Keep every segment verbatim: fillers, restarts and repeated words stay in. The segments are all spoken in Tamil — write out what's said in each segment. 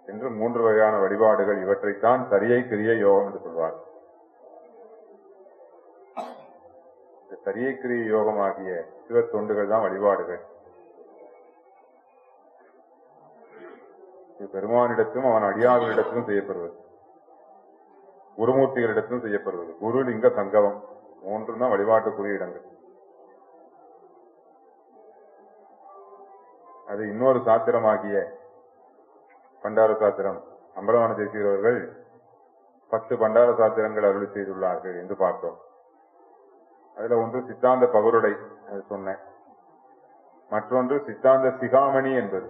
என்று மூன்று வகையான வழிபாடுகள். இவற்றைத்தான் சரியை கிரியை யோகம் என்று சொல்வார். இந்த சரியை கிரியை யோகம் ஆகிய சிவ தொண்டுகள் தான் வழிபாடுகள். இது பெருமானிடத்தும் அவன் அடியார்களிடத்திலும் செய்யப்படுவது, குருமூர்த்திகளிடத்திலும் செய்யப்படுவது. குரு லிங்க சங்கமம் மூன்றும் தான் வழிபாட்டுக்குரிய இடங்கள். அது இன்னொரு சாத்திரமாகிய பண்டார சாத்திரம் அம்பலவான தேசிகர் அவர்கள் பத்து பண்டார சாத்திரங்கள் அருளி செய்துள்ளார்கள் என்று பார்த்தோம். அதுல ஒன்று சித்தாந்த பகுருடை, அது சொன்னேன். மற்றொன்று சித்தாந்த சிகாமணி என்பது.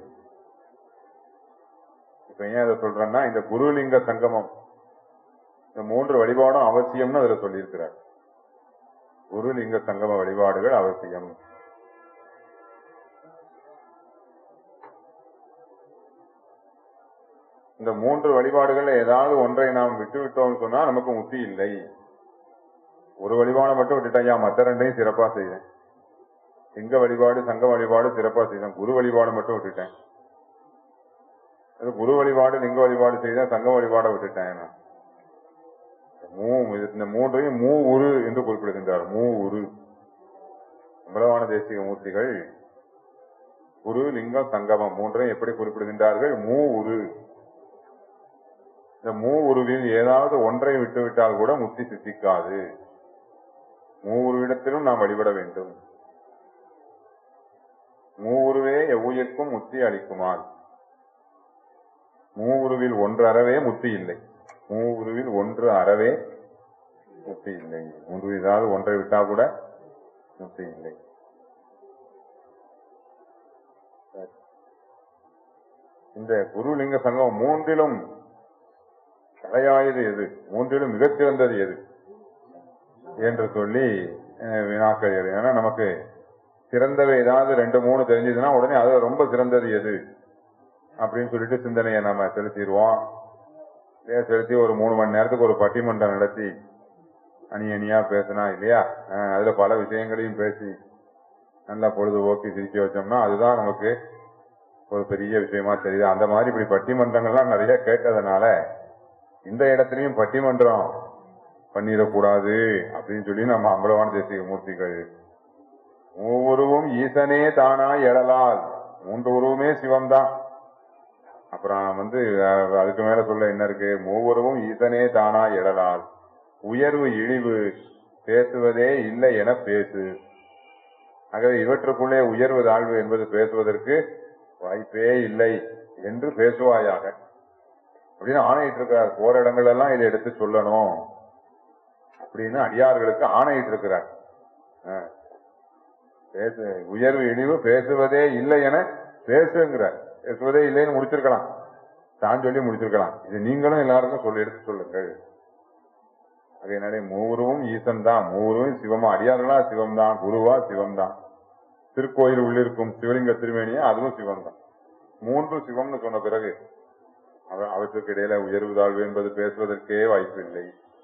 இப்ப ஏன் அதை சொல்றேன்னா, இந்த குருலிங்க சங்கமம் இந்த மூன்று வழிபாடும் அவசியம்னு அதுல சொல்லியிருக்கிறார். குருலிங்க சங்கம வழிபாடுகள் அவசியம். இந்த மூன்று வழிபாடுகள் ஏதாவது ஒன்றை நாம் விட்டுவிட்டோம்னு சொன்னா நமக்கு முக்தி இல்லை. ஒரு வழிபாடு மட்டும் விட்டுட்டேன், ஏன் மற்ற ரெண்டையும் சிறப்பா செய்வேன். லிங்க வழிபாடு சங்க வழிபாடு சிறப்பா செய்வேன், குரு வழிபாடு மட்டும் விட்டுட்டேன். குரு வழிபாடு லிங்க வழிபாடு செய்தேன், சங்க வழிபாடை விட்டுட்டேன். மூ இந்த மூன்றையும் மூ உரு என்று குறிப்பிடுகின்றார். மூ உரு அம்பலவான தேசிக மூர்த்திகள் குரு லிங்கம் சங்கமம் மூன்றையும் எப்படி குறிப்பிடுகின்றார்கள்? மூ உரு. இந்த மூ உருவில் ஏதாவது ஒன்றை விட்டுவிட்டால் கூட முக்தி சித்திக்காது. மூவுருவிடத்திலும் நாம் வழிபட வேண்டும். மூவுருவே எவ்வுயிர்க்கும் முக்தி அளிக்குமால். மூவுருவில் ஒன்று அறவே முக்தி இல்லை. மூவுருவில் ஒன்று அறவே முக்தி இல்லை. மூன்று ஏதாவது ஒன்றை விட்டா கூட முக்தி இல்லை. இந்த குருலிங்க சங்கம் மூன்றிலும் தலையாயது எது, மூன்றிலும் மிகச்சிறந்தது எது என்று சொல்லி வினாக்கள். ஏன்னா நமக்கு சிறந்தவை ஏதாவது ரெண்டு மூணு தெரிஞ்சதுன்னா உடனே அது ரொம்ப சிறந்தது எது அப்படின்னு சொல்லிட்டு சிந்தனையை நம்ம செலுத்திடுவோம். செலுத்தி ஒரு மூணு மணி நேரத்துக்கு ஒரு பட்டிமன்றம் நடத்தி அணி அணியா பேசினா இல்லையா, அதுல பல விஷயங்களையும் பேசி நல்லா பொழுதுபோக்கி சிரிக்க வச்சோம்னா அதுதான் நமக்கு ஒரு பெரிய விஷயமா தெரியுது. அந்த மாதிரி இப்படி பட்டிமன்றங்கள்லாம் நிறைய கேட்டதுனால இந்த இடத்துலயும் பட்டிமன்றம் பண்ணிடக்கூடாது அப்படின்னு சொல்லி நம்ம அம்பலவான தேசிக மூர்த்திகள் மூவுருவும் ஈசனே தானா எழலால், மூன்று உருவமே சிவம்தான். அப்புறம் வந்து அதுக்கு மேல சொல்ல என்ன இருக்கு? மூவுருவும் ஈசனே தானா எழலால் உயர்வு இழிவு பேசுவதே இல்லை என பேசு. ஆகவே இவற்றுக்குள்ளே உயர்வு தாழ்வு என்பது பேசுவதற்கு வாய்ப்பே இல்லை என்று பேசுவாயாக அப்படின்னு ஆணையிட்டு இருக்கிறார். போற இடங்கள் எல்லாம் இதை எடுத்து சொல்லணும் அப்படின்னு அடியார்களுக்கு ஆணையிட்டு இருக்கிறார். பேசு உயர்வு இழிவு பேசுவதே இல்லை என பேசுங்கிறார். பேசுவதே இல்லைன்னு முடிச்சிருக்கலாம், தான் சொல்லி முடிச்சிருக்கலாம். இது நீங்களும் எல்லாருக்கும் சொல்லி எடுத்து சொல்லுங்கள். அதனாலே மூவரும் ஈசன் தான், மூவரும் சிவமா, அடியார்களா சிவம் தான், குருவா சிவம் தான், திருக்கோயில் உள்ளிருக்கும் சிவலிங்க திருமேனியா அதுவும் சிவம் தான். மூன்று சிவம்னு சொன்ன பிறகு அவற்றுக்கு இடையில உயர்வு தாழ்வு என்பது பேசுவதற்கே வாய்ப்பு இல்லை.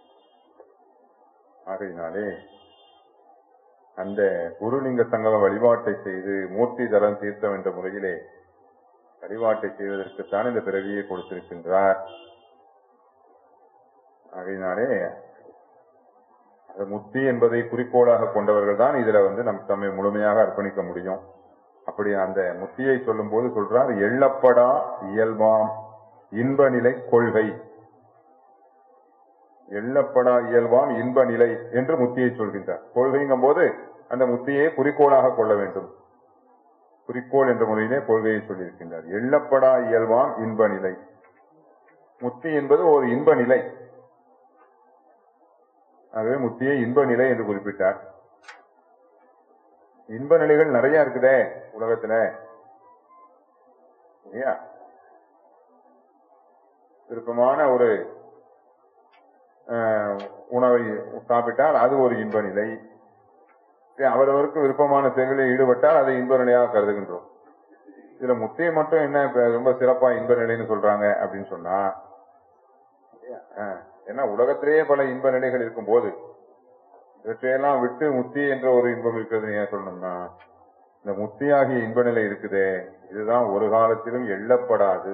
ஆகையினாலே அந்த குருலிங்க சங்கம வழிபாட்டை செய்து மூர்த்தி தரம் தீர்த்தம் என்ற முறையிலே வழிபாட்டை செய்வதற்குத்தான் இந்த பிறவியை கொடுத்திருக்கின்றார். ஆகையினாலே முக்தி என்பதை குறிக்கோளாக கொண்டவர்கள் தான் இதுல வந்து நம் தம்மை முழுமையாக அர்ப்பணிக்க முடியும். அப்படி அந்த முக்தியை சொல்லும் போது சொல்றார், எள்ளப்படா இயல்பாம் இன்ப நிலை கொள்கை. எள்ளப்படா இயல்பாம் இன்ப நிலை என்று முக்தியை சொல்கின்றார். கொள்கைங்கும் போது அந்த முக்தியை குறிக்கோளாக கொள்ள வேண்டும். குறிக்கோள் என்ற முறையிலே கொள்கையை சொல்லியிருக்கின்றார். எள்ளப்படா இயல்பாம் இன்ப நிலை. முக்தி என்பது ஒரு இன்ப நிலை. ஆகவே முக்தியை இன்ப நிலை என்று குறிப்பிட்டார். இன்ப நிலைகள் நிறைய இருக்குதே உலகத்துல இல்லையா? விருப்பமான ஒரு உணவை சாப்பிட்டால் அது ஒரு இன்ப நிலை. அவரவருக்கு விருப்பமான செயல்களில் ஈடுபட்டால் அதை இன்ப நிலையாக கருதுகின்றோம். இதுல முக்தியை மட்டும் என்ன ரொம்ப சிறப்பா இன்ப நிலைன்னு சொல்றாங்க அப்படின்னு சொன்னா, ஏன்னா உலகத்திலேயே பல இன்ப நிலைகள் இருக்கும் போது இவற்றையெல்லாம் விட்டு முக்தி என்ற ஒரு இன்பம் இருக்கிறது ஏன் சொல்லணும்னா, இந்த முக்தியாகிய இன்ப நிலை இருக்குதே இதுதான் ஒரு காலத்திலும் எள்ளப்படாது.